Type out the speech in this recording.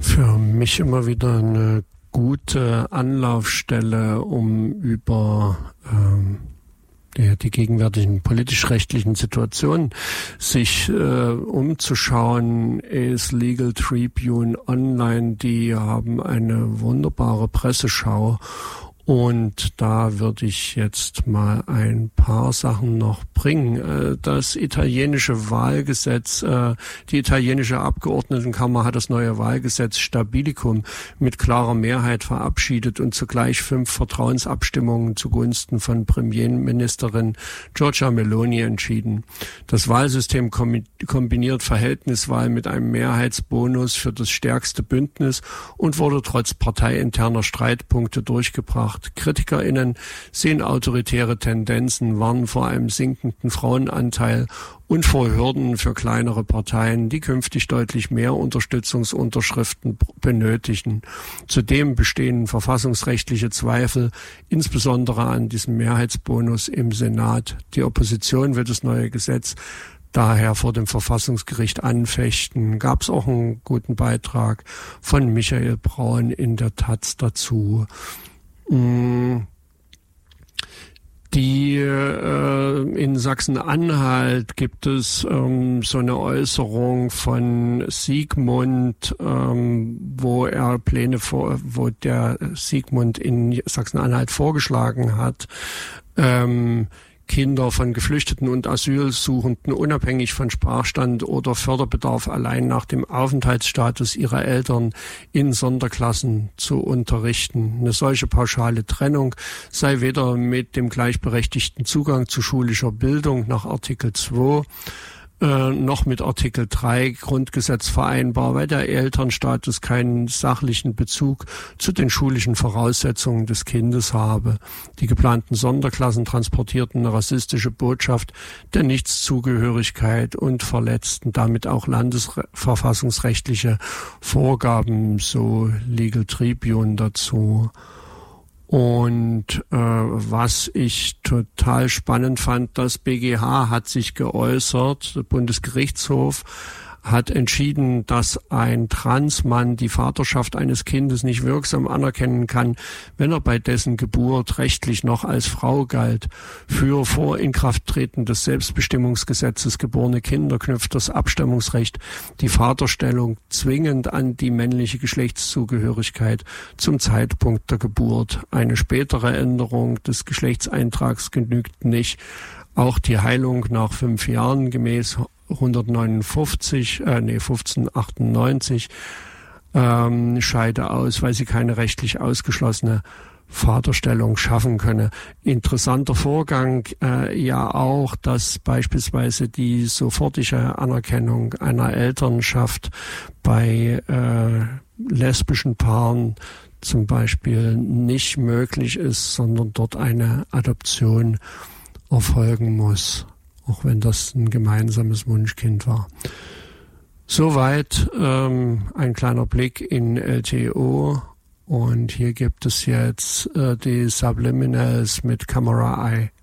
für mich immer wieder eine gute Anlaufstelle, um über die gegenwärtigen politisch-rechtlichen Situationen sich umzuschauen, ist Legal Tribune Online. Die haben eine wunderbare Presseschau. Und da würde ich jetzt mal ein paar Sachen noch bringen. Das italienische Wahlgesetz, die italienische Abgeordnetenkammer hat das neue Wahlgesetz Stabilicum mit klarer Mehrheit verabschiedet und zugleich 5 Vertrauensabstimmungen zugunsten von Premierministerin Giorgia Meloni entschieden. Das Wahlsystem kombiniert Verhältniswahl mit einem Mehrheitsbonus für das stärkste Bündnis und wurde trotz parteiinterner Streitpunkte durchgebracht. KritikerInnen sehen autoritäre Tendenzen, warnen vor einem sinkenden Frauenanteil und vor Hürden für kleinere Parteien, die künftig deutlich mehr Unterstützungsunterschriften benötigen. Zudem bestehen verfassungsrechtliche Zweifel, insbesondere an diesem Mehrheitsbonus im Senat. Die Opposition will das neue Gesetz daher vor dem Verfassungsgericht anfechten. Gab es auch einen guten Beitrag von Michael Braun in der Taz dazu. In Sachsen-Anhalt gibt es so eine Äußerung von Sigmund, wo der Sigmund in Sachsen-Anhalt vorgeschlagen hat, Kinder von Geflüchteten und Asylsuchenden unabhängig von Sprachstand oder Förderbedarf allein nach dem Aufenthaltsstatus ihrer Eltern in Sonderklassen zu unterrichten. Eine solche pauschale Trennung sei weder mit dem gleichberechtigten Zugang zu schulischer Bildung nach Artikel 2 noch mit Artikel 3 Grundgesetz vereinbar, weil der Elternstatus keinen sachlichen Bezug zu den schulischen Voraussetzungen des Kindes habe. Die geplanten Sonderklassen transportierten eine rassistische Botschaft der Nichtszugehörigkeit und verletzten damit auch landesverfassungsrechtliche Vorgaben, so Legal Tribune dazu. Und was ich total spannend fand, das BGH hat sich geäußert, der Bundesgerichtshof hat entschieden, dass ein Transmann die Vaterschaft eines Kindes nicht wirksam anerkennen kann, wenn er bei dessen Geburt rechtlich noch als Frau galt. Für vor Inkrafttreten des Selbstbestimmungsgesetzes geborene Kinder knüpft das Abstammungsrecht die Vaterstellung zwingend an die männliche Geschlechtszugehörigkeit zum Zeitpunkt der Geburt. Eine spätere Änderung des Geschlechtseintrags genügt nicht. Auch die Heilung nach 5 Jahren gemäß 1598 scheide aus, weil sie keine rechtlich ausgeschlossene Vaterstellung schaffen könne. Interessanter Vorgang ja auch, dass beispielsweise die sofortige Anerkennung einer Elternschaft bei lesbischen Paaren zum Beispiel nicht möglich ist, sondern dort eine Adoption erfolgen muss, auch wenn das ein gemeinsames Wunschkind war. Soweit ein kleiner Blick in LTO, und hier gibt es jetzt die Subliminals mit Camera Eye.